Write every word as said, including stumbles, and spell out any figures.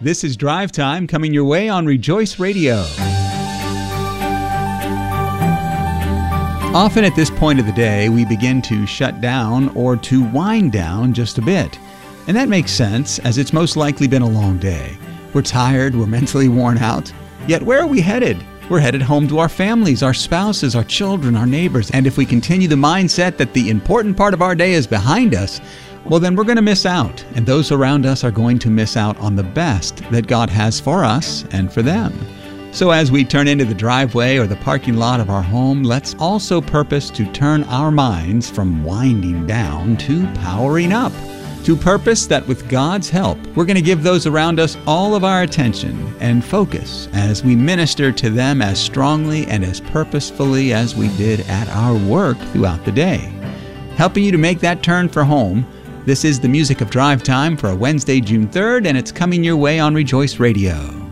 This is Drive Time coming your way on Rejoice Radio. Often at this point of the day, we begin to shut down or to wind down just a bit. And that makes sense, as it's most likely been a long day. We're tired, we're mentally worn out. Yet where are we headed? We're headed home to our families, our spouses, our children, our neighbors. And if we continue the mindset that the important part of our day is behind us, well, then we're going to miss out. And those around us are going to miss out on the best that God has for us and for them. So as we turn into the driveway or the parking lot of our home, let's also purpose to turn our minds from winding down to powering up. To purpose that with God's help, we're going to give those around us all of our attention and focus as we minister to them as strongly and as purposefully as we did at our work throughout the day. Helping you to make that turn for home, this is the music of Drive Time for a Wednesday, June third, and it's coming your way on Rejoice Radio.